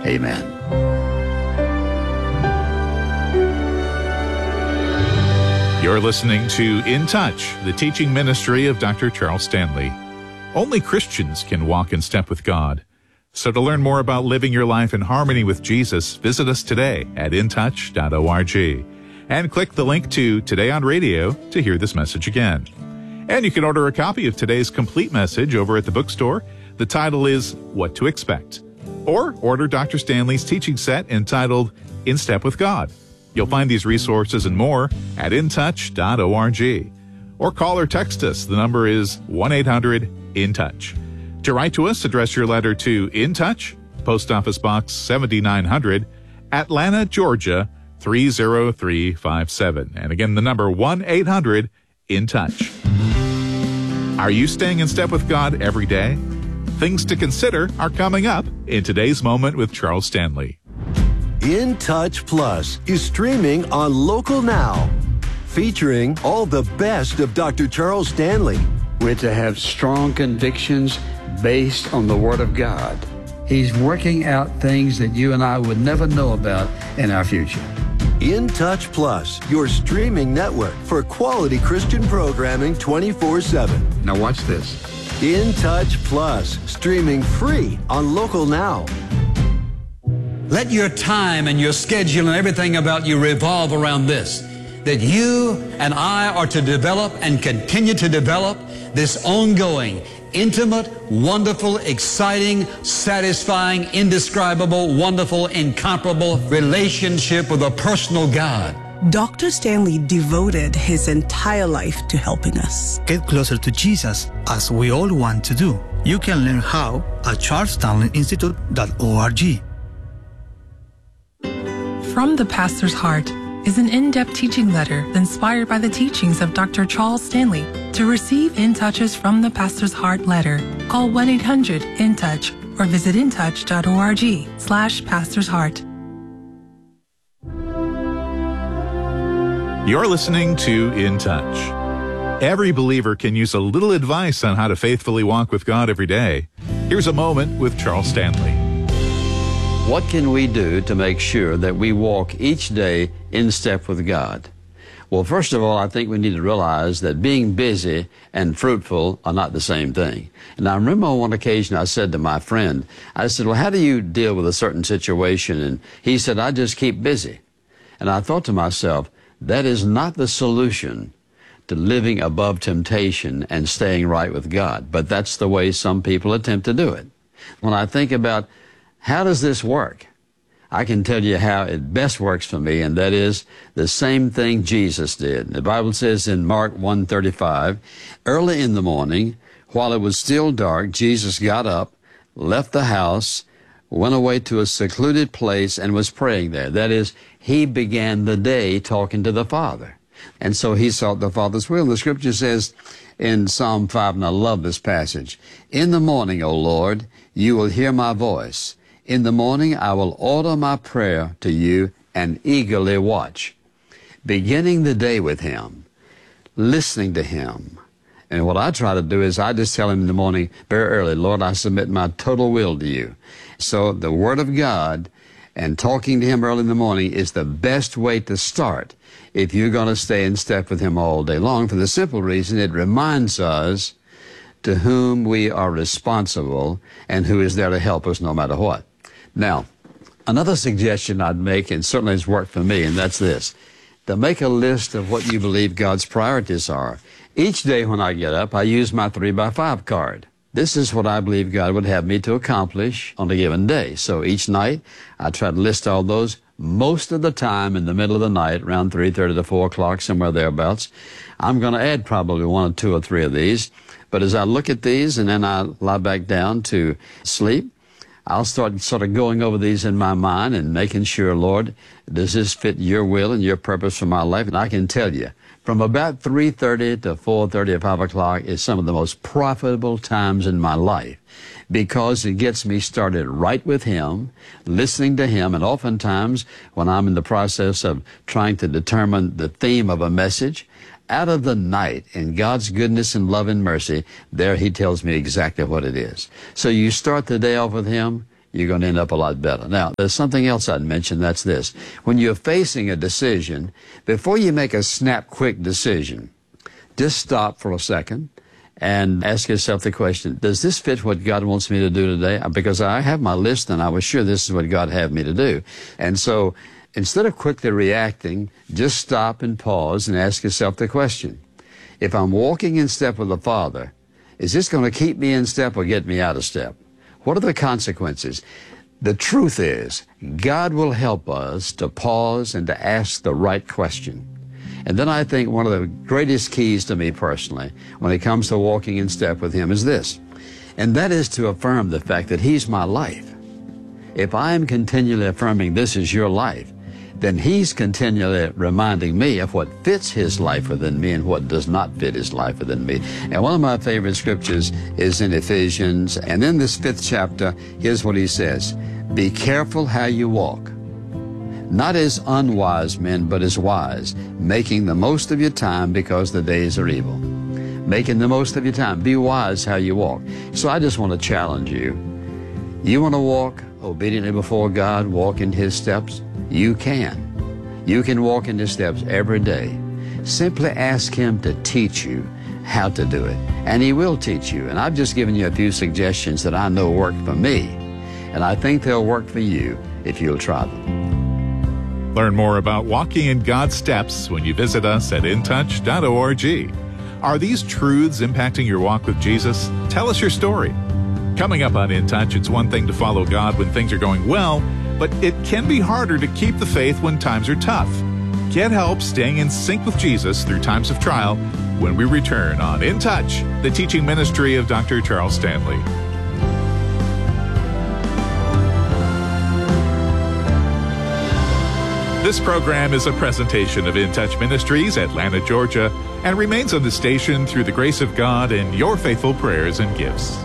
Amen. You're listening to In Touch, the teaching ministry of Dr. Charles Stanley. Only Christians can walk in step with God. So to learn more about living your life in harmony with Jesus, visit us today at intouch.org. And click the link to Today on Radio to hear this message again. And you can order a copy of today's complete message over at the bookstore. The title is What to Expect. Or order Dr. Stanley's teaching set entitled In Step with God. You'll find these resources and more at intouch.org. Or call or text us. The number is 1-800-IN-TOUCH. To write to us, address your letter to In Touch, Post Office Box 7900, Atlanta, Georgia 30357. And again, the number 1-800-IN-TOUCH. Are you staying in step with God every day? Things to consider are coming up in today's Moment with Charles Stanley. In Touch Plus is streaming on Local Now, featuring all the best of Dr. Charles Stanley. We're to have strong convictions based on the Word of God. He's working out things that you and I would never know about in our future. In Touch Plus, your streaming network for quality Christian programming 24/7. Now watch this. In Touch Plus, streaming free on Local Now. Let your time and your schedule and everything about you revolve around this, that you and I are to develop and continue to develop this ongoing, intimate, wonderful, exciting, satisfying, indescribable, wonderful, incomparable relationship with a personal God. Dr. Stanley devoted his entire life to helping us get closer to Jesus, as we all want to do. You can learn how at charlesstanleyinstitute.org. From the Pastor's Heart is an in-depth teaching letter inspired by the teachings of Dr. Charles Stanley. To receive In Touches from the Pastor's Heart letter, call 1-800-IN-TOUCH or visit intouch.org/Pastor's Heart. You're listening to In Touch. Every believer can use a little advice on how to faithfully walk with God every day. Here's a moment with Charles Stanley. What can we do to make sure that we walk each day in step with God? Well, first of all, I think we need to realize that being busy and fruitful are not the same thing. And I remember on one occasion I said to my friend, I said, well, how do you deal with a certain situation? And he said, I just keep busy. And I thought to myself, that is not the solution to living above temptation and staying right with God. But that's the way some people attempt to do it. When I think about how does this work, I can tell you how it best works for me, and that is the same thing Jesus did. The Bible says in Mark 1:35, early in the morning, while it was still dark, Jesus got up, left the house, went away to a secluded place, and was praying there. That is, he began the day talking to the Father. And so he sought the Father's will. The Scripture says in Psalm 5, and I love this passage, in the morning, O Lord, you will hear my voice. In the morning, I will order my prayer to you and eagerly watch. Beginning the day with him, listening to him. And what I try to do is I just tell him in the morning very early, Lord, I submit my total will to you. So the Word of God and talking to him early in the morning is the best way to start if you're going to stay in step with him all day long, for the simple reason it reminds us to whom we are responsible and who is there to help us no matter what. Now, another suggestion I'd make, and certainly has worked for me, and that's this, to make a list of what you believe God's priorities are. Each day when I get up, I use my 3x5 card. This is what I believe God would have me to accomplish on a given day. So each night, I try to list all those. Most of the time in the middle of the night, around 3:30 to 4 o'clock, somewhere thereabouts, I'm going to add probably 1 or 2 or 3 of these. But as I look at these and then I lie back down to sleep, I'll start sort of going over these in my mind and making sure, Lord, does this fit your will and your purpose for my life? And I can tell you, from about 3:30 to 4:30 or 5 o'clock is some of the most profitable times in my life, because it gets me started right with him, listening to him, and oftentimes when I'm in the process of trying to determine the theme of a message, out of the night, in God's goodness and love and mercy, there he tells me exactly what it is. So you start the day off with him, you're going to end up a lot better. Now, there's something else I'd mention, that's this. When you're facing a decision, before you make a snap, quick decision, just stop for a second and ask yourself the question, does this fit what God wants me to do today? Because I have my list and I was sure this is what God had me to do. And so instead of quickly reacting, just stop and pause and ask yourself the question, if I'm walking in step with the Father, is this going to keep me in step or get me out of step? What are the consequences? The truth is, God will help us to pause and to ask the right question. And then I think one of the greatest keys to me personally, when it comes to walking in step with Him, is this. And that is to affirm the fact that He's my life. If I am continually affirming this is your life, then He's continually reminding me of what fits His life within me and what does not fit His life within me. And one of my favorite scriptures is in Ephesians. And in this 5th chapter, here's what he says. Be careful how you walk, not as unwise men, but as wise, making the most of your time because the days are evil. Making the most of your time. Be wise how you walk. So I just want to challenge you. You want to walk obediently before God, walk in His steps? You can. You can walk in His steps every day. Simply ask Him to teach you how to do it. And He will teach you. And I've just given you a few suggestions that I know worked for me. And I think they'll work for you if you'll try them. Learn more about walking in God's steps when you visit us at intouch.org. Are these truths impacting your walk with Jesus? Tell us your story. Coming up on In Touch, it's one thing to follow God when things are going well, but it can be harder to keep the faith when times are tough. Get help staying in sync with Jesus through times of trial when we return on In Touch, the teaching ministry of Dr. Charles Stanley. This program is a presentation of In Touch Ministries, Atlanta, Georgia, and remains on the station through the grace of God and your faithful prayers and gifts.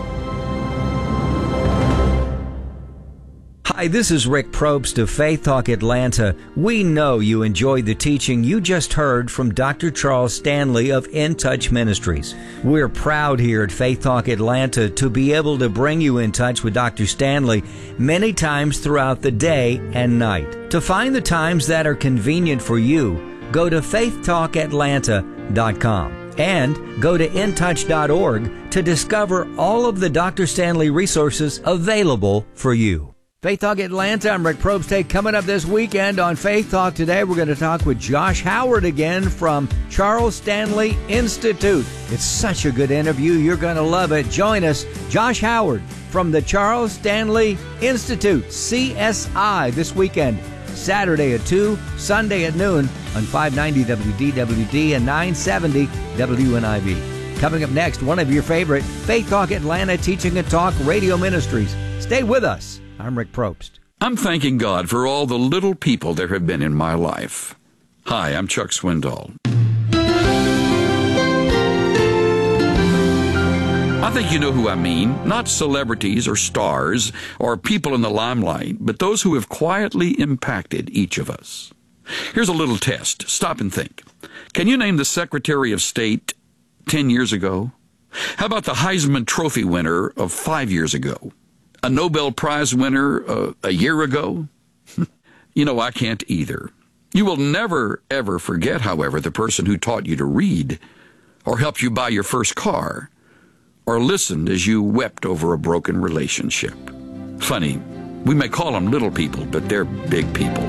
Hi, this is Rick Probst of Faith Talk Atlanta. We know you enjoyed the teaching you just heard from Dr. Charles Stanley of In Touch Ministries. We're proud here at Faith Talk Atlanta to be able to bring you in touch with Dr. Stanley many times throughout the day and night. To find the times that are convenient for you, go to faithtalkatlanta.com and go to intouch.org to discover all of the Dr. Stanley resources available for you. Faith Talk Atlanta, I'm Rick Probst. Hey, coming up this weekend on Faith Talk today, we're going to talk with Josh Howard again from Charles Stanley Institute. It's such a good interview. You're going to love it. Join us, Josh Howard from the Charles Stanley Institute, CSI, this weekend. Saturday at 2, Sunday at noon on 590 WDWD and 970 WNIB. Coming up next, one of your favorite Faith Talk Atlanta teaching and talk radio ministries. Stay with us. I'm Rick Probst. I'm thanking God for all the little people there have been in my life. Hi, I'm Chuck Swindoll. I think you know who I mean. Not celebrities or stars or people in the limelight, but those who have quietly impacted each of us. Here's a little test. Stop and think. Can you name the Secretary of State 10 years ago? How about the Heisman Trophy winner of 5 years ago? A Nobel Prize winner a year ago? You know, I can't either. You will never, ever forget, however, the person who taught you to read, or helped you buy your first car, or listened as you wept over a broken relationship. Funny, we may call them little people, but they're big people.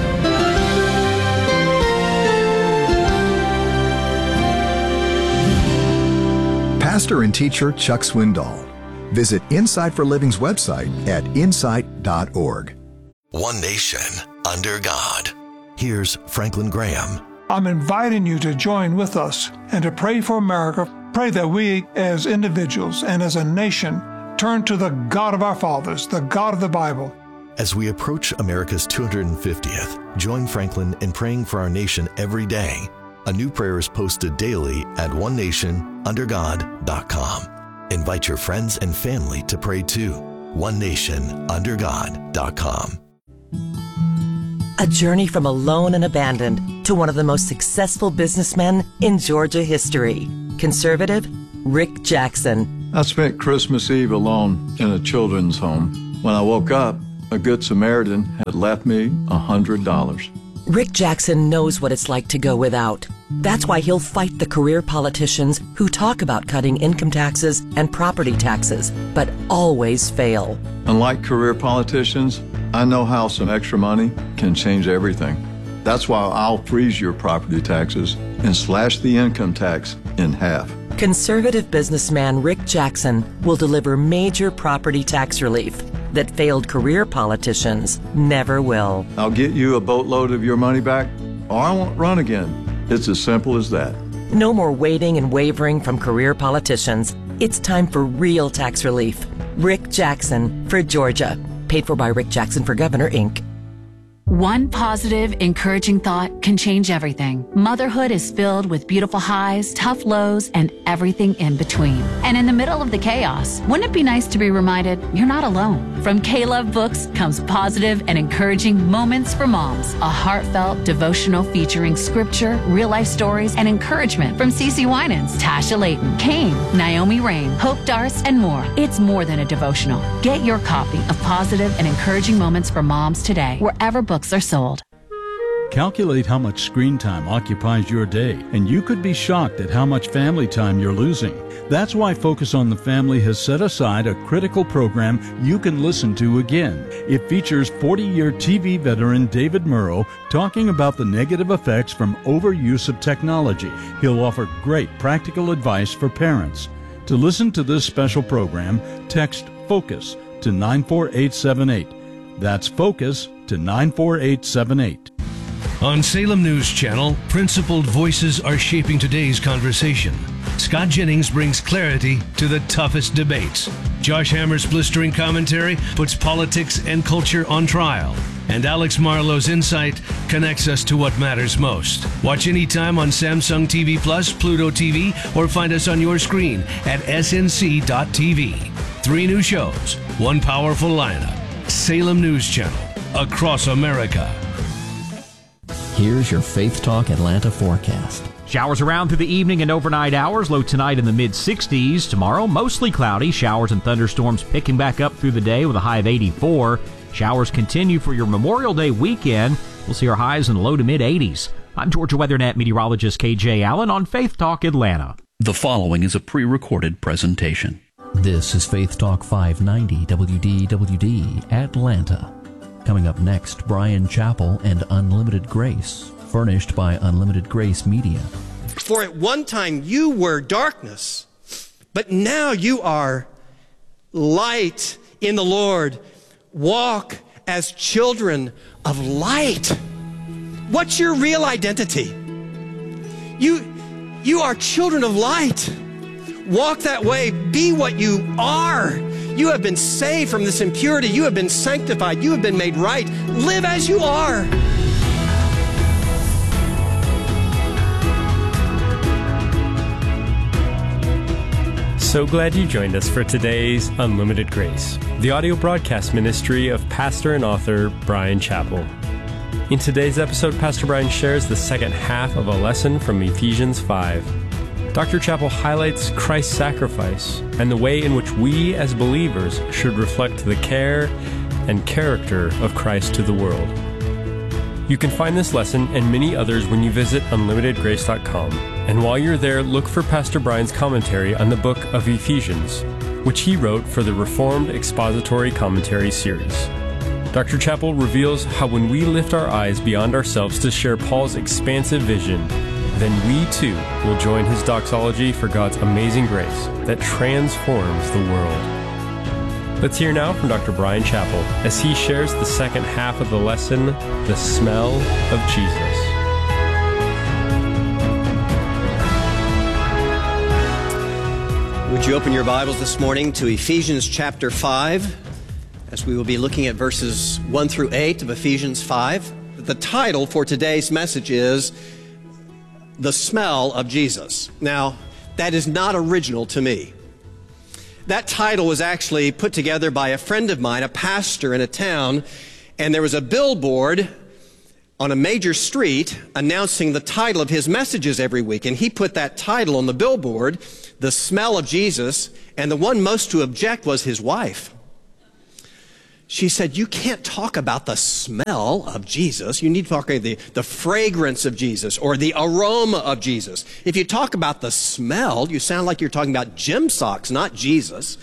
Pastor and teacher Chuck Swindoll. Visit Insight for Living's website at insight.org. One nation under God. Here's Franklin Graham. I'm inviting you to join with us and to pray for America. Pray that we as individuals and as a nation turn to the God of our fathers, the God of the Bible. As we approach America's 250th, join Franklin in praying for our nation every day. A new prayer is posted daily at onenationundergod.com. Invite your friends and family to pray too. onenationundergod.com. A journey from alone and abandoned to one of the most successful businessmen in Georgia history. Conservative Rick Jackson. I spent Christmas Eve alone in a children's home. When I woke up, a Good Samaritan had left me $100. Rick Jackson knows what it's like to go without. That's why he'll fight the career politicians who talk about cutting income taxes and property taxes, but always fail. Unlike career politicians, I know how some extra money can change everything. That's why I'll freeze your property taxes and slash the income tax in half. Conservative businessman Rick Jackson will deliver major property tax relief that failed career politicians never will. I'll get you a boatload of your money back, or I won't run again. It's as simple as that. No more waiting and wavering from career politicians. It's time for real tax relief. Rick Jackson for Georgia. Paid for by Rick Jackson for Governor, Inc. One positive, encouraging thought can change everything. Motherhood is filled with beautiful highs, tough lows, and everything in between. And in the middle of the chaos, wouldn't it be nice to be reminded you're not alone? From K-Love Books comes positive and encouraging Moments for Moms, a heartfelt devotional featuring scripture, real-life stories, and encouragement from CeCe Winans, Tasha Layton, Kane, Naomi Rain, Hope Darst, and more. It's more than a devotional. Get your copy of Positive and Encouraging Moments for Moms today, wherever books are sold. Calculate how much screen time occupies your day, and you could be shocked at how much family time you're losing. That's why Focus on the Family has set aside a critical program you can listen to again. It features 40-year TV veteran David Murrow talking about the negative effects from overuse of technology. He'll offer great practical advice for parents. To listen to this special program, text FOCUS to 94878. That's FOCUS to 94878. On Salem News Channel, principled voices are shaping today's conversation. Scott Jennings brings clarity to the toughest debates. Josh Hammer's blistering commentary puts politics and culture on trial. And Alex Marlowe's insight connects us to what matters most. Watch anytime on Samsung TV Plus, Pluto TV, or find us on your screen at snc.tv. 3 new shows, 1 powerful lineup. Salem News Channel, across America. Here's your Faith Talk Atlanta forecast. Showers around through the evening and overnight hours. Low tonight in the mid-60s. Tomorrow, mostly cloudy. Showers and thunderstorms picking back up through the day with a high of 84. Showers continue for your Memorial Day weekend. We'll see our highs in the low to mid-80s. I'm Georgia WeatherNet meteorologist KJ Allen on Faith Talk Atlanta. The following is a pre-recorded presentation. This is Faith Talk 590 WDWD Atlanta. Coming up next, Brian Chappell and Unlimited Grace, furnished by Unlimited Grace Media. For at one time you were darkness, but now you are light in the Lord. Walk as children of light. What's your real identity? You are children of light. Walk that way. Be what you are. You have been saved from this impurity. You have been sanctified. You have been made right. Live as you are. So glad you joined us for today's Unlimited Grace, the audio broadcast ministry of pastor and author Brian Chappell. In today's episode, Pastor Brian shares the second half of a lesson from Ephesians 5. Dr. Chappell highlights Christ's sacrifice and the way in which we as believers should reflect the care and character of Christ to the world. You can find this lesson and many others when you visit unlimitedgrace.com. And while you're there, look for Pastor Brian's commentary on the book of Ephesians, which he wrote for the Reformed Expository Commentary series. Dr. Chappell reveals how when we lift our eyes beyond ourselves to share Paul's expansive vision, then we too will join his doxology for God's amazing grace that transforms the world. Let's hear now from Dr. Brian Chappell as he shares the second half of the lesson, The Smell of Jesus. Would you open your Bibles this morning to Ephesians chapter 5, as we will be looking at verses 1 through 8 of Ephesians 5. The title for today's message is The Smell of Jesus. Now, that is not original to me. That title was actually put together by a friend of mine, a pastor in a town, and there was a billboard on a major street announcing the title of his messages every week, and he put that title on the billboard, The Smell of Jesus, and the one most to object was his wife. she said, you can't talk about the smell of Jesus. You need to talk about the fragrance of Jesus or the aroma of Jesus. If you talk about the smell, you sound like you're talking about gym socks, not Jesus.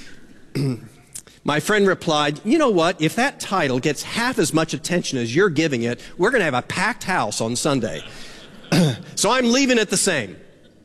My friend replied, you know what? If that title gets half as much attention as you're giving it, we're going to have a packed house on Sunday. So I'm leaving it the same.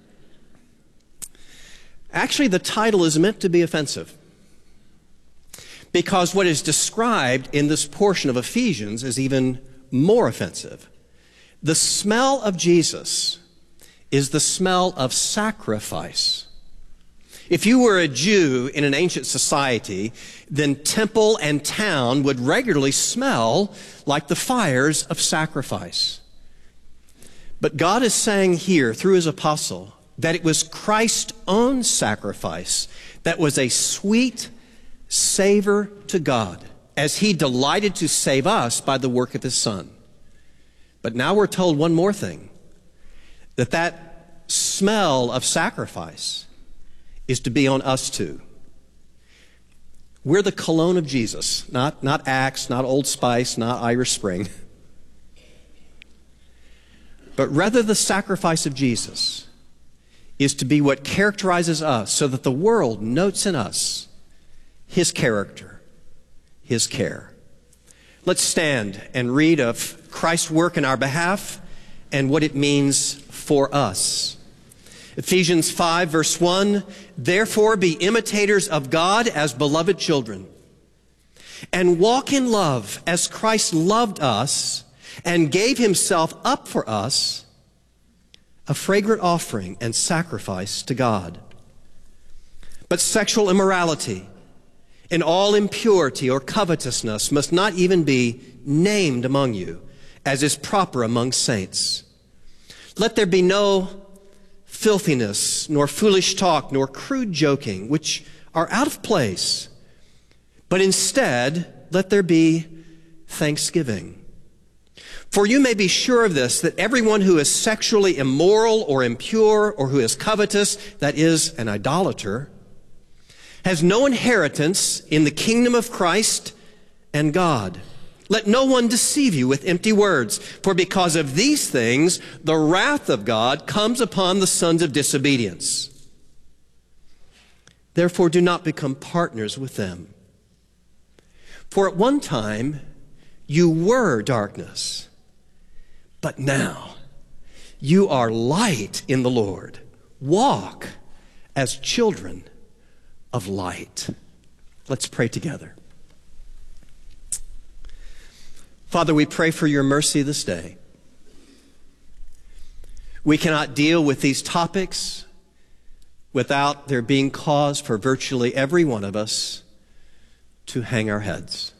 Actually, the title is meant to be offensive, because what is described in this portion of Ephesians is even more offensive. The smell of Jesus is the smell of sacrifice. If you were a Jew in an ancient society, then temple and town would regularly smell like the fires of sacrifice. But God is saying here through his apostle that it was Christ's own sacrifice that was a sweet savor to God, as he delighted to save us by the work of his Son. But now we're told one more thing, that smell of sacrifice is to be on us too. We're the cologne of Jesus, not Axe, not Old Spice, not Irish Spring, but rather the sacrifice of Jesus is to be what characterizes us, so that the world notes in us his character, his care. Let's stand and read of Christ's work in our behalf and what it means for us. Ephesians 5, verse 1, therefore be imitators of God as beloved children, and walk in love as Christ loved us and gave himself up for us, a fragrant offering and sacrifice to God. But sexual immorality and all impurity or covetousness must not even be named among you, as is proper among saints. Let there be no filthiness, nor foolish talk, nor crude joking, which are out of place, but instead let there be thanksgiving. For you may be sure of this, that everyone who is sexually immoral or impure, or who is covetous, that is, an idolater, has no inheritance in the kingdom of Christ and God. Let no one deceive you with empty words, for because of these things, the wrath of God comes upon the sons of disobedience. Therefore, do not become partners with them. For at one time, you were darkness, but now you are light in the Lord. Walk as children of light. Let's pray together. Father, we pray for your mercy this day. We cannot deal with these topics without there being cause for virtually every one of us to hang our heads.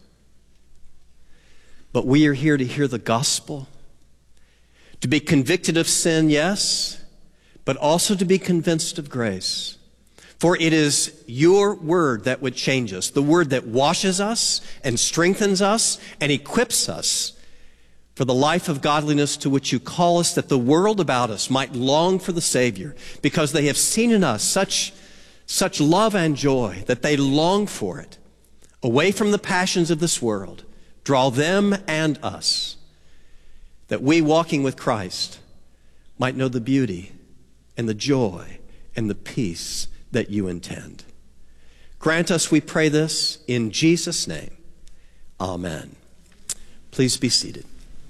But we are here to hear the gospel, to be convicted of sin, yes, but also to be convinced of grace. For it is your word that would change us, the word that washes us and strengthens us and equips us for the life of godliness to which you call us, that the world about us might long for the Savior, because they have seen in us such love and joy that they long for it. Away from the passions of this world, draw them and us, that we, walking with Christ, might know the beauty and the joy and the peace that you intend. Grant us, we pray this, in Jesus' name. Amen. Please be seated.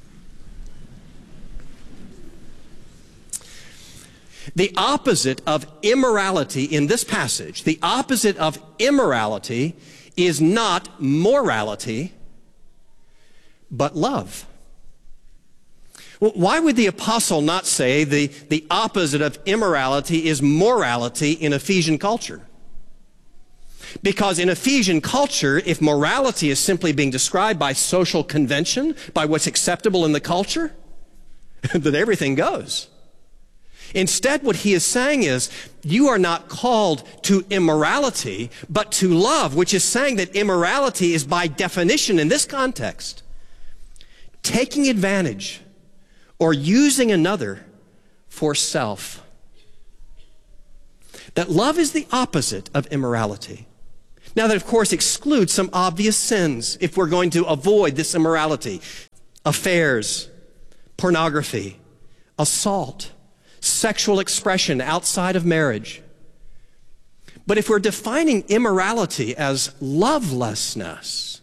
The opposite of immorality in this passage, the opposite of immorality is not morality, but love. Well, why would the apostle not say the opposite of immorality is morality in Ephesian culture? Because in Ephesian culture, if morality is simply being described by social convention, by what's acceptable in the culture, then everything goes. Instead, what he is saying is, you are not called to immorality, but to love, which is saying that immorality is by definition in this context taking advantage or using another for self. That love is the opposite of immorality. Now that, of course, excludes some obvious sins if we're going to avoid this immorality. Affairs, pornography, assault, sexual expression outside of marriage. But if we're defining immorality as lovelessness,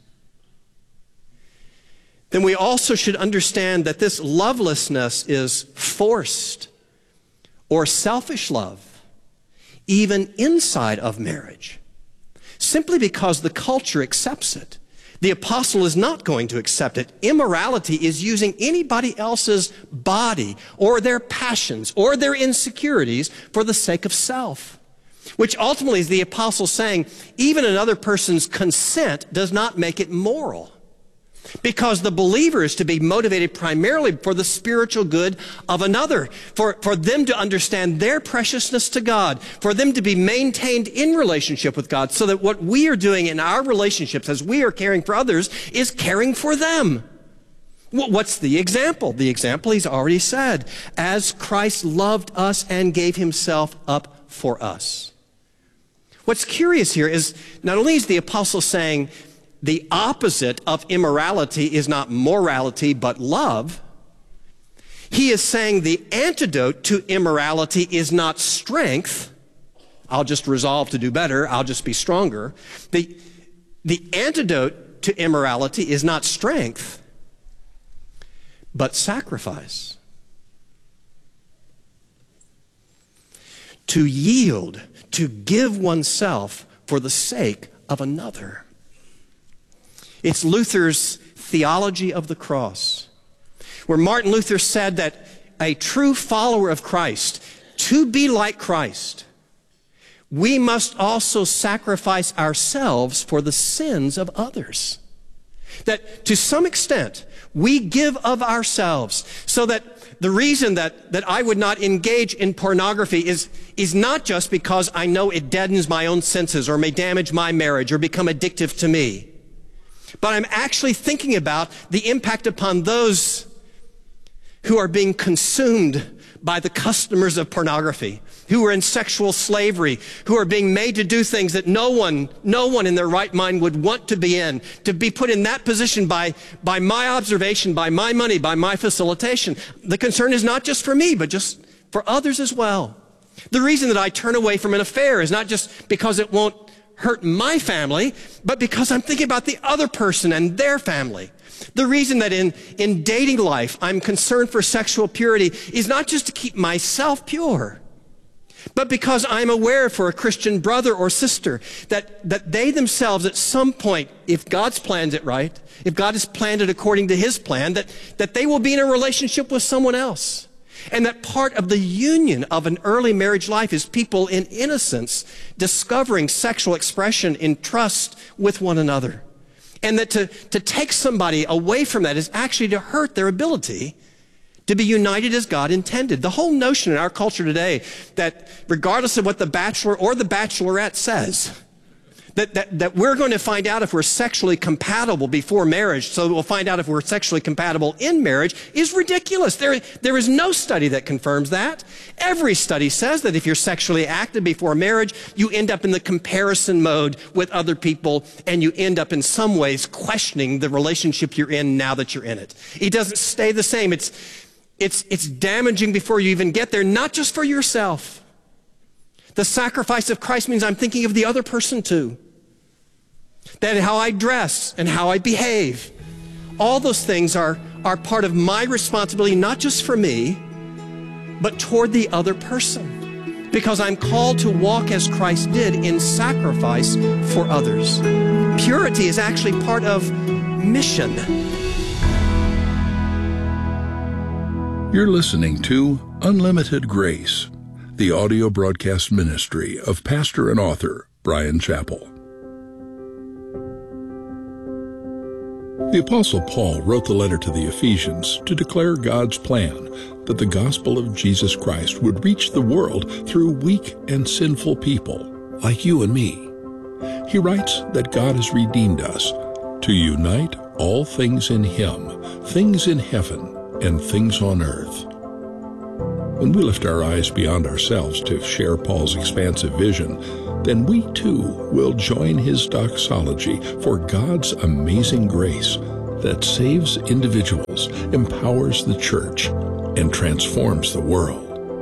then we also should understand that this lovelessness is forced or selfish love, even inside of marriage, simply because the culture accepts it. The apostle is not going to accept it. Immorality is using anybody else's body or their passions or their insecurities for the sake of self, which ultimately is the apostle saying even another person's consent does not make it moral, because the believer is to be motivated primarily for the spiritual good of another, for them to understand their preciousness to God, for them to be maintained in relationship with God, so that what we are doing in our relationships as we are caring for others is caring for them. What's the example? The example he's already said, as Christ loved us and gave himself up for us. What's curious here is not only is the apostle saying the opposite of immorality is not morality, but love. He is saying the antidote to immorality is not strength. I'll just resolve to do better. I'll just be stronger. The antidote to immorality is not strength, but sacrifice. To yield, to give oneself for the sake of another. It's Luther's theology of the cross, where Martin Luther said that a true follower of Christ, to be like Christ, we must also sacrifice ourselves for the sins of others. That to some extent, we give of ourselves, so that the reason that I would not engage in pornography is not just because I know it deadens my own senses or may damage my marriage or become addictive to me, but I'm actually thinking about the impact upon those who are being consumed by the customers of pornography, who are in sexual slavery, who are being made to do things that no one in their right mind would want to be in, to be put in that position by my observation, by my money, by my facilitation. The concern is not just for me, but just for others as well. The reason that I turn away from an affair is not just because it won't hurt my family, but because I'm thinking about the other person and their family. The reason that in dating life I'm concerned for sexual purity is not just to keep myself pure, but because I'm aware for a Christian brother or sister that they themselves at some point, if God's planned it right, if God has planned it according to his plan, that they will be in a relationship with someone else. And that part of the union of an early marriage life is people in innocence discovering sexual expression in trust with one another. And that to take somebody away from that is actually to hurt their ability to be united as God intended. The whole notion in our culture today that regardless of what the bachelor or the bachelorette says, that we're going to find out if we're sexually compatible before marriage, so we'll find out if we're sexually compatible in marriage, is ridiculous. There is no study that confirms that. Every study says that if you're sexually active before marriage, you end up in the comparison mode with other people, and you end up in some ways questioning the relationship you're in now that you're in it. It doesn't stay the same. It's damaging before you even get there, not just for yourself. The sacrifice of Christ means I'm thinking of the other person too. That how I dress and how I behave, all those things are part of my responsibility, not just for me, but toward the other person. Because I'm called to walk as Christ did in sacrifice for others. Purity is actually part of mission. You're listening to Unlimited Grace, the audio broadcast ministry of pastor and author Bryan Chapell. The Apostle Paul wrote the letter to the Ephesians to declare God's plan that the gospel of Jesus Christ would reach the world through weak and sinful people like you and me. He writes that God has redeemed us to unite all things in Him, things in heaven and things on earth. When we lift our eyes beyond ourselves to share Paul's expansive vision, then we too will join his doxology for God's amazing grace that saves individuals, empowers the church, and transforms the world.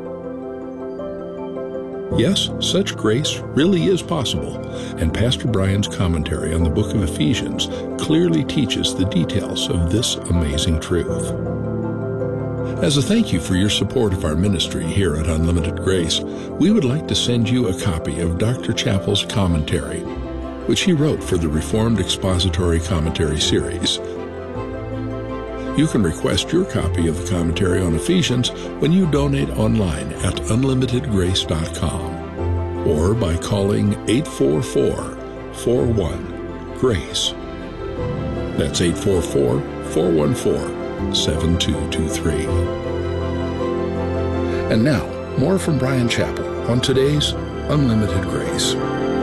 Yes, such grace really is possible, and Pastor Brian's commentary on the book of Ephesians clearly teaches the details of this amazing truth. As a thank you for your support of our ministry here at Unlimited Grace, we would like to send you a copy of Dr. Chappell's commentary, which he wrote for the Reformed Expository Commentary Series. You can request your copy of the commentary on Ephesians when you donate online at unlimitedgrace.com or by calling 844-41-GRACE. That's 844-414-7223. And now, more from Brian Chappell on today's Unlimited Grace.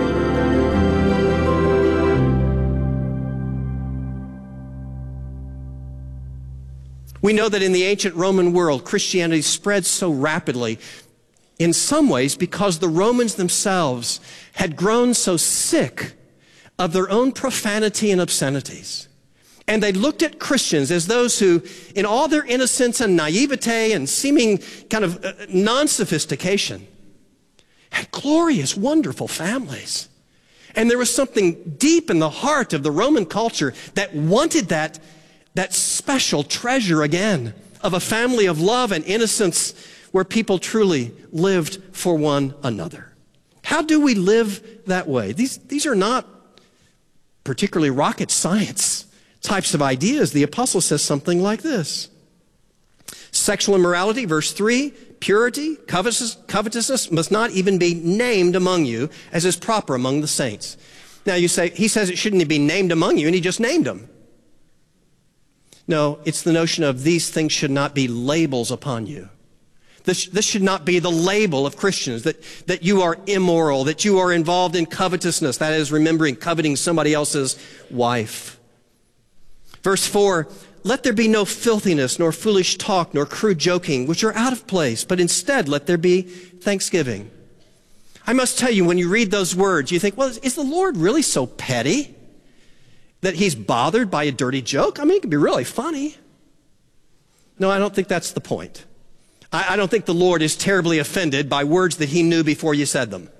We know that in the ancient Roman world, Christianity spread so rapidly, in some ways because the Romans themselves had grown so sick of their own profanity and obscenities. And they looked at Christians as those who, in all their innocence and naivete and seeming kind of non-sophistication, had glorious, wonderful families. And there was something deep in the heart of the Roman culture that wanted that special treasure again of a family of love and innocence where people truly lived for one another. How do we live that way? These are not particularly rocket science types of ideas. The apostle says something like this. Sexual immorality, verse 3, purity, covetousness must not even be named among you as is proper among the saints. Now you say, he says it shouldn't be named among you, and he just named them. No, it's the notion of these things should not be labels upon you. This should not be the label of Christians, that you are immoral, that you are involved in covetousness, that is, coveting somebody else's wife. Verse 4, let there be no filthiness, nor foolish talk, nor crude joking, which are out of place, but instead let there be thanksgiving. I must tell you, when you read those words, you think, well, is the Lord really so petty that he's bothered by a dirty joke? I mean, it can be really funny. No, I don't think that's the point. I don't think the Lord is terribly offended by words that he knew before you said them.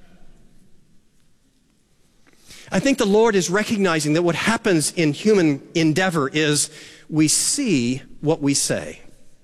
I think the Lord is recognizing that what happens in human endeavor is we see what we say.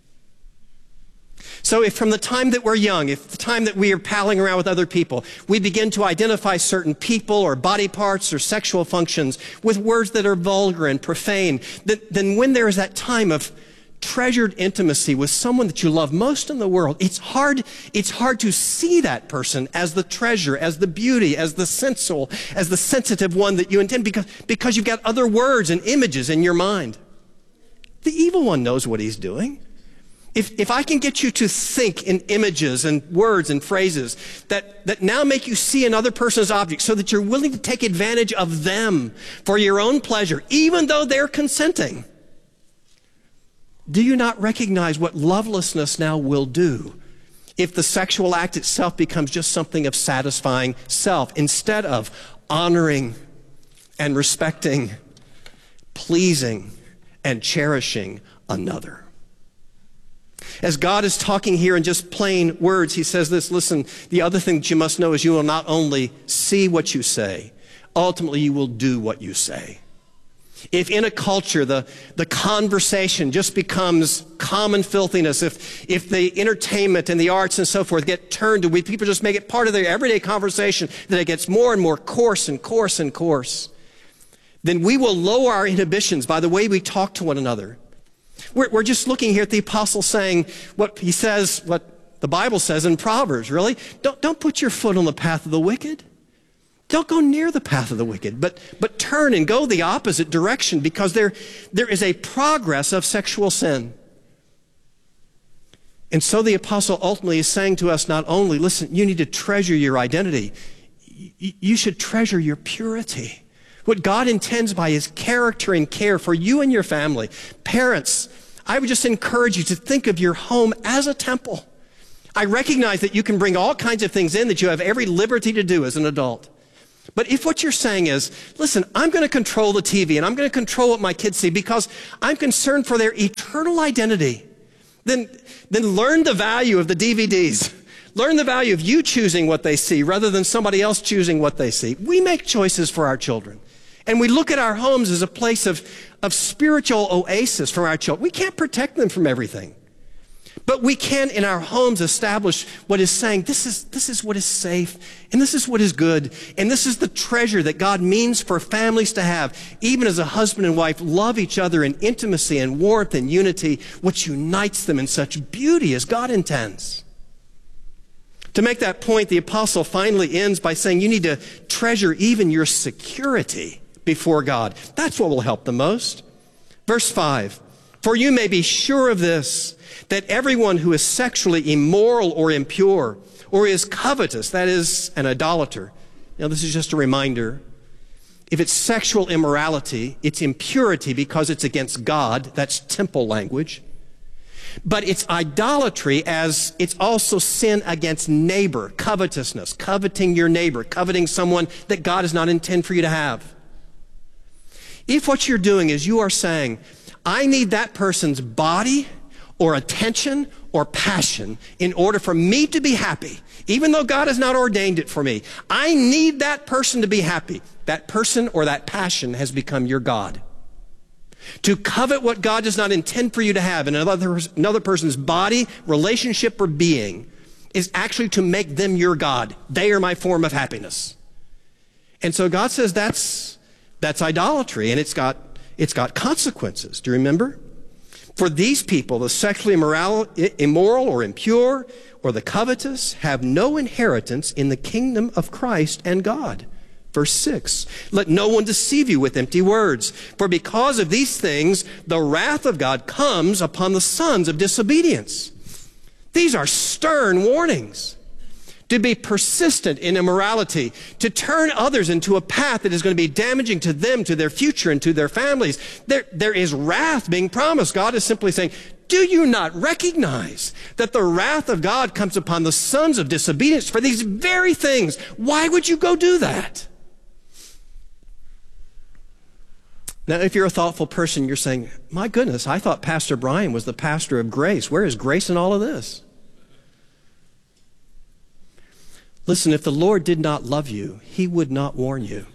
So if from the time that we're young, if the time that we are palling around with other people, we begin to identify certain people or body parts or sexual functions with words that are vulgar and profane, then when there is that time of treasured intimacy with someone that you love most in the world, it's hard to see that person as the treasure, as the beauty, as the sensual, as the sensitive one that you intend, because you've got other words and images in your mind. The evil one knows what he's doing. If I can get you to think in images and words and phrases that now make you see another person's object so that you're willing to take advantage of them for your own pleasure, even though they're consenting, do you not recognize what lovelessness now will do if the sexual act itself becomes just something of satisfying self instead of honoring and respecting, pleasing and cherishing another? As God is talking here in just plain words, he says this, listen, the other thing that you must know is you will not only see what you say, ultimately you will do what you say. If in a culture the conversation just becomes common filthiness, if the entertainment and the arts and so forth get turned to, people just make it part of their everyday conversation, that it gets more and more coarse and coarse and coarse, then we will lower our inhibitions by the way we talk to one another. We're just looking here at the apostle saying what he says, what the Bible says in Proverbs, really. Don't put your foot on the path of the wicked. Don't go near the path of the wicked, but turn and go the opposite direction, because there is a progress of sexual sin. And so the apostle ultimately is saying to us not only, listen, you need to treasure your identity, you should treasure your purity. What God intends by his character and care for you and your family. Parents, I would just encourage you to think of your home as a temple. I recognize that you can bring all kinds of things in that you have every liberty to do as an adult. But if what you're saying is, listen, I'm going to control the TV and I'm going to control what my kids see because I'm concerned for their eternal identity, then learn the value of the DVDs. Learn the value of you choosing what they see rather than somebody else choosing what they see. We make choices for our children. And we look at our homes as a place of spiritual oasis for our children. We can't protect them from everything. But we can, in our homes, establish what is saying, this is what is safe, and this is what is good, and this is the treasure that God means for families to have. Even as a husband and wife love each other in intimacy and warmth and unity, which unites them in such beauty as God intends. To make that point, the apostle finally ends by saying you need to treasure even your security before God. That's what will help the most. Verse 5, for you may be sure of this, that everyone who is sexually immoral or impure or is covetous, that is, an idolater. Now, this is just a reminder. If it's sexual immorality, it's impurity because it's against God. That's temple language. But it's idolatry as it's also sin against neighbor, covetousness, coveting your neighbor, coveting someone that God does not intend for you to have. If what you're doing is you are saying, I need that person's body or attention or passion in order for me to be happy, even though God has not ordained it for me. I need that person to be happy. That person or that passion has become your God. To covet what God does not intend for you to have in another person's body, relationship, or being is actually to make them your God. They are my form of happiness. And so God says that's idolatry, and it's got consequences. Do you remember? For these people, the sexually immoral or impure or the covetous have no inheritance in the kingdom of Christ and God. Verse 6, let no one deceive you with empty words, for because of these things, the wrath of God comes upon the sons of disobedience. These are stern warnings. To be persistent in immorality, to turn others into a path that is going to be damaging to them, to their future, and to their families. There is wrath being promised. God is simply saying, do you not recognize that the wrath of God comes upon the sons of disobedience for these very things? Why would you go do that? Now, if you're a thoughtful person, you're saying, my goodness, I thought Pastor Brian was the pastor of grace. Where is grace in all of this? Listen, if the Lord did not love you, he would not warn you.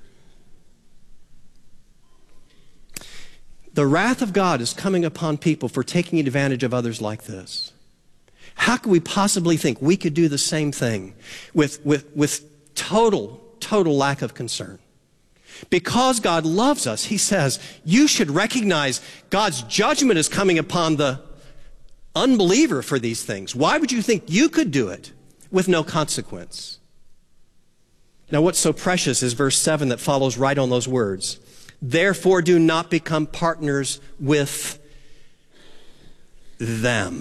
The wrath of God is coming upon people for taking advantage of others like this. How could we possibly think we could do the same thing with total lack of concern? Because God loves us, he says, you should recognize God's judgment is coming upon the unbeliever for these things. Why would you think you could do it with no consequence? Now, what's so precious is verse 7 that follows right on those words. Therefore, do not become partners with them.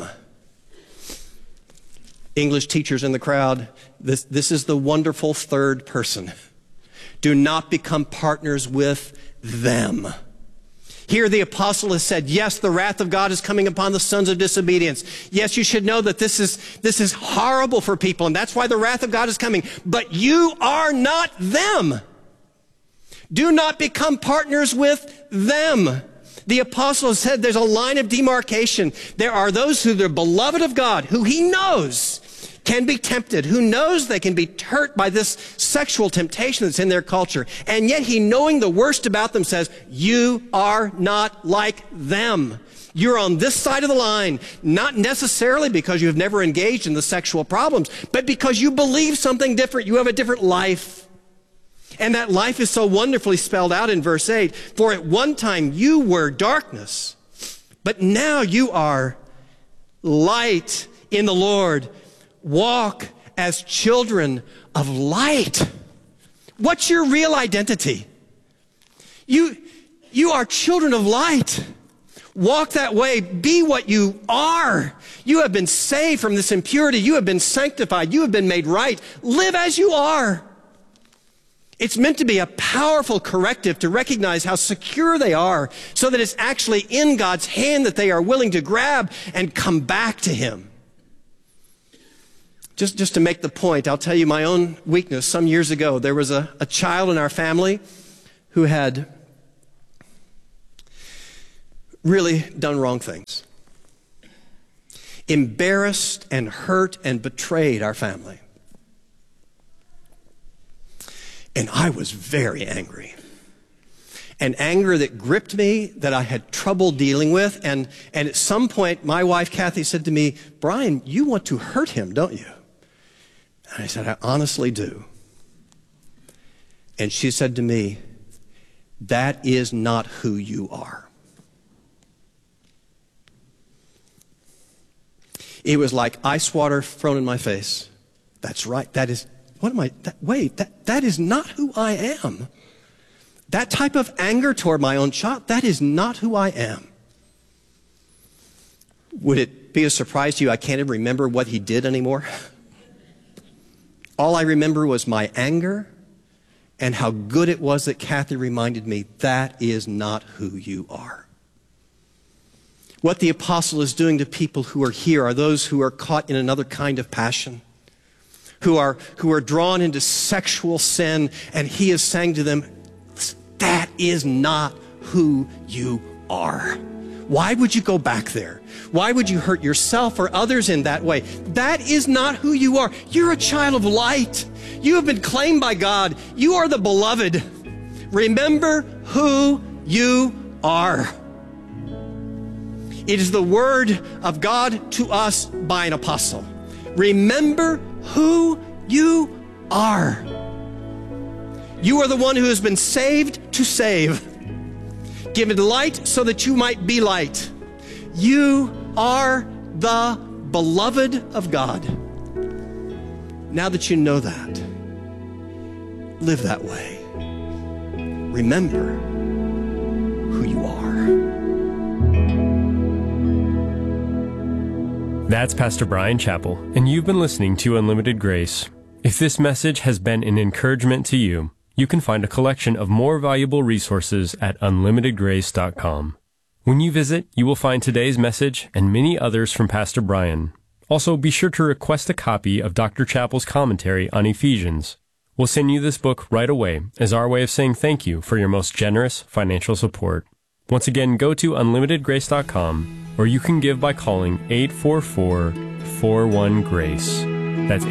English teachers in the crowd, this is the wonderful third person. Do not become partners with them. Here the apostle has said, yes, the wrath of God is coming upon the sons of disobedience. Yes, you should know that this is horrible for people, and that's why the wrath of God is coming. But you are not them. Do not become partners with them. The apostle has said there's a line of demarcation. There are those who are beloved of God, who he knows can be tempted, who knows they can be hurt by this sexual temptation that's in their culture. And yet he, knowing the worst about them, says, you are not like them. You're on this side of the line, not necessarily because you have never engaged in the sexual problems, but because you believe something different. You have a different life. And that life is so wonderfully spelled out in verse 8. For at one time you were darkness, but now you are light in the Lord. Walk as children of light. What's your real identity? You are children of light. Walk that way. Be what you are. You have been saved from this impurity. You have been sanctified. You have been made right. Live as you are. It's meant to be a powerful corrective to recognize how secure they are so that it's actually in God's hand that they are willing to grab and come back to him. Just to make the point, I'll tell you my own weakness. Some years ago, there was a child in our family who had really done wrong things. Embarrassed and hurt and betrayed our family. And I was very angry. An anger that gripped me, that I had trouble dealing with. And at some point, my wife, Kathy, said to me, "Brian, you want to hurt him, don't you?" And I said, "I honestly do." And she said to me, "That is not who you are." It was like ice water thrown in my face. That's right. That is, that is not who I am. That type of anger toward my own child, that is not who I am. Would it be a surprise to you I can't even remember what he did anymore? All I remember was my anger and how good it was that Kathy reminded me, that is not who you are. What the apostle is doing to people who are here are those who are caught in another kind of passion, who are drawn into sexual sin, and he is saying to them, that is not who you are. Why would you go back there? Why would you hurt yourself or others in that way? That is not who you are. You're a child of light. You have been claimed by God. You are the beloved. Remember who you are. It is the word of God to us by an apostle. Remember who you are. You are the one who has been saved to save. Given light so that you might be light. You are the beloved of God. Now that you know that, live that way. Remember who you are. That's Pastor Brian Chappell, and you've been listening to Unlimited Grace. If this message has been an encouragement to you, you can find a collection of more valuable resources at unlimitedgrace.com. When you visit, you will find today's message and many others from Pastor Brian. Also, be sure to request a copy of Dr. Chappell's commentary on Ephesians. We'll send you this book right away as our way of saying thank you for your most generous financial support. Once again, go to unlimitedgrace.com, or you can give by calling 844-41-GRACE. That's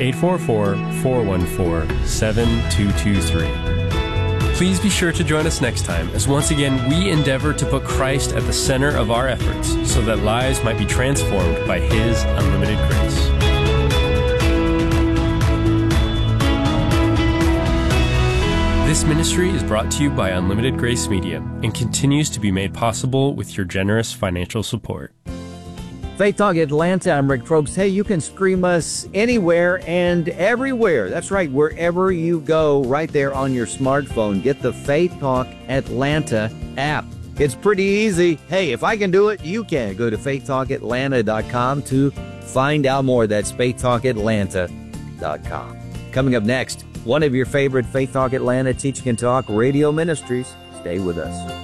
844-414-7223. Please be sure to join us next time as once again we endeavor to put Christ at the center of our efforts so that lives might be transformed by His unlimited grace. This ministry is brought to you by Unlimited Grace Media and continues to be made possible with your generous financial support. Faith Talk Atlanta, I'm Rick Probst. Hey, you can stream us anywhere and everywhere. That's right, wherever you go, right there on your smartphone. Get the Faith Talk Atlanta app. It's pretty easy. Hey, if I can do it, you can. Go to faithtalkatlanta.com to find out more. That's faithtalkatlanta.com. Coming up next, one of your favorite Faith Talk Atlanta Teaching and Talk radio ministries. Stay with us.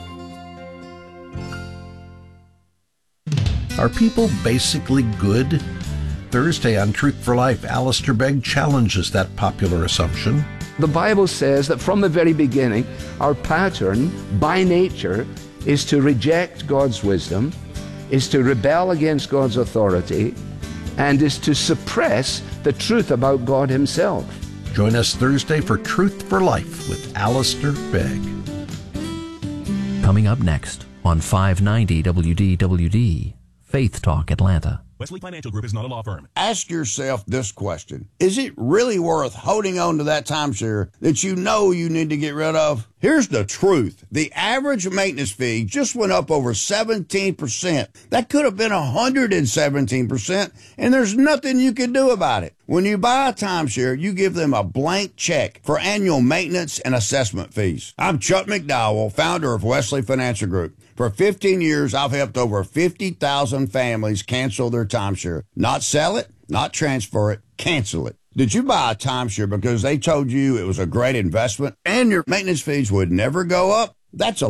Are people basically good? Thursday on Truth for Life, Alistair Begg challenges that popular assumption. The Bible says that from the very beginning, our pattern by nature is to reject God's wisdom, is to rebel against God's authority, and is to suppress the truth about God Himself. Join us Thursday for Truth for Life with Alistair Begg. Coming up next on 590 WDWD. Faith Talk Atlanta. Wesley Financial Group is not a law firm. Ask yourself this question. Is it really worth holding on to that timeshare that you know you need to get rid of? Here's the truth. The average maintenance fee just went up over 17%. That could have been 117%, and there's nothing you can do about it. When you buy a timeshare, you give them a blank check for annual maintenance and assessment fees. I'm Chuck McDowell, founder of Wesley Financial Group. For 15 years, I've helped over 50,000 families cancel their timeshare. Not sell it, not transfer it, cancel it. Did you buy a timeshare because they told you it was a great investment and your maintenance fees would never go up? That's a lie.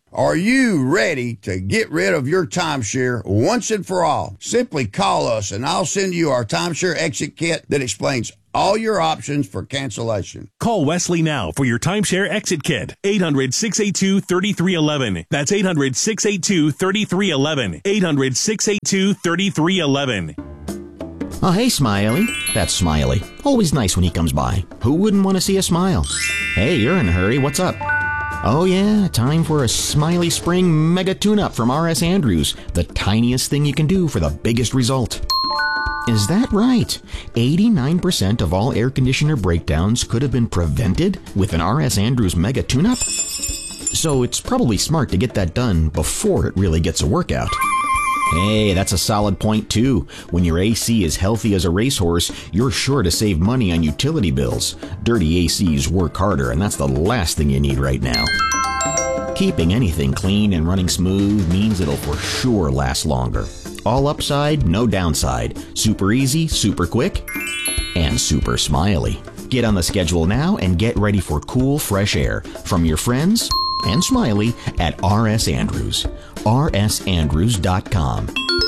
Are you ready to get rid of your timeshare once and for all? Simply call us and I'll send you our timeshare exit kit that explains all your options for cancellation. Call Wesley now for your timeshare exit kit. 800-682-3311. That's 800-682-3311. 800-682-3311. Oh, hey, Smiley. That's Smiley. Always nice when he comes by. Who wouldn't want to see a smile? Hey, you're in a hurry. What's up? Oh, yeah, time for a Smiley Spring Mega Tune-Up from R.S. Andrews. The tiniest thing you can do for the biggest result. Is that right? 89% of all air conditioner breakdowns could have been prevented with an R.S. Andrews Mega Tune-Up? So it's probably smart to get that done before it really gets a workout. Hey, that's a solid point too. When your AC is healthy as a racehorse, you're sure to save money on utility bills. Dirty ACs work harder, and that's the last thing you need right now. Keeping anything clean and running smooth means it'll for sure last longer. All upside, no downside. Super easy, super quick, and super smiley. Get on the schedule now and get ready for cool, fresh air from your friends and Smiley at R.S. Andrews. rsandrews.com.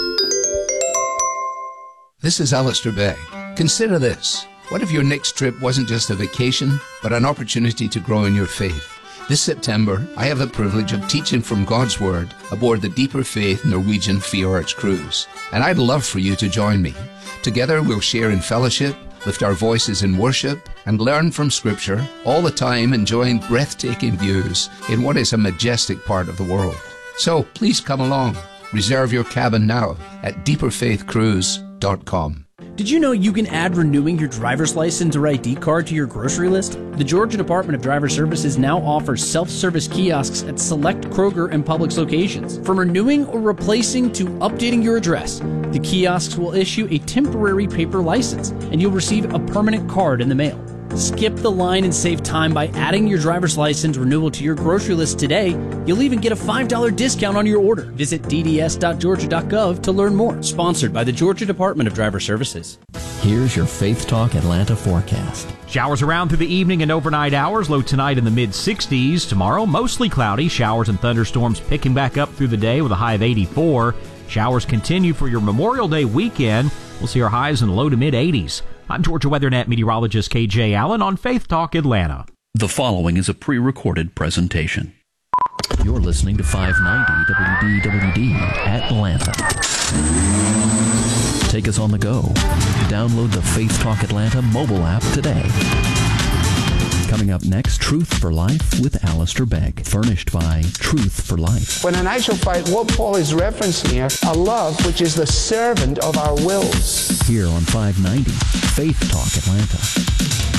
This is Alistair Begg. Consider this. What if your next trip wasn't just a vacation, but an opportunity to grow in your faith? This September, I have the privilege of teaching from God's Word aboard the Deeper Faith Norwegian Fjords cruise. And I'd love for you to join me. Together we'll share in fellowship, lift our voices in worship, and learn from Scripture, all the time enjoying breathtaking views in what is a majestic part of the world. So please come along. Reserve your cabin now at deeperfaithcruise.com. Did you know you can add renewing your driver's license or ID card to your grocery list? The Georgia Department of Driver Services now offers self-service kiosks at select Kroger and Publix locations. From renewing or replacing to updating your address, the kiosks will issue a temporary paper license, and you'll receive a permanent card in the mail. Skip the line and save time by adding your driver's license renewal to your grocery list today. You'll even get a $5 discount on your order. Visit dds.georgia.gov to learn more. Sponsored by the Georgia Department of Driver Services. Here's your Faith Talk Atlanta forecast. Showers around through the evening and overnight hours. Low tonight in the mid-60s. Tomorrow, mostly cloudy. Showers and thunderstorms picking back up through the day with a high of 84. Showers continue for your Memorial Day weekend. We'll see our highs in the low to mid-80s. I'm Georgia WeatherNet meteorologist KJ Allen on Faith Talk Atlanta. The following is a pre-recorded presentation. You're listening to 590 WDWD Atlanta. Take us on the go. Download the Faith Talk Atlanta mobile app today. Coming up next, Truth for Life with Alistair Begg, furnished by Truth for Life. When in actual fact, what Paul is referencing here, a love which is the servant of our wills. Here on 590, Faith Talk Atlanta.